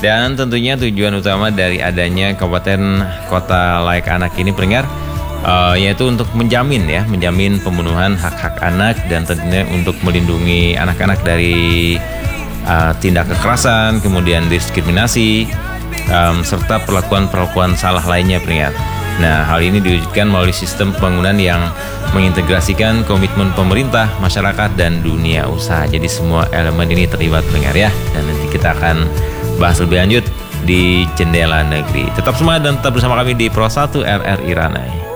Dan tentunya tujuan utama dari adanya kabupaten kota layak anak ini pendengar, yaitu untuk menjamin pembunuhan hak-hak anak dan tentunya untuk melindungi anak-anak dari tindak kekerasan, kemudian diskriminasi, serta perlakuan salah lainnya pendengar. Nah, hal ini diwujudkan melalui sistem pembangunan yang mengintegrasikan komitmen pemerintah, masyarakat, dan dunia usaha. Jadi semua elemen ini terlibat pendengar ya. Dan nanti kita akan bahas lebih lanjut di Jendela Negeri. Tetap semangat dan tetap bersama kami di Pro 1 RRI Ranai.